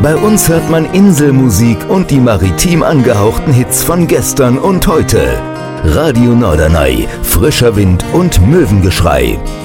Bei uns hört man Inselmusik und die maritim angehauchten Hits von gestern und heute. Radio Norderney, frischer Wind und Möwengeschrei.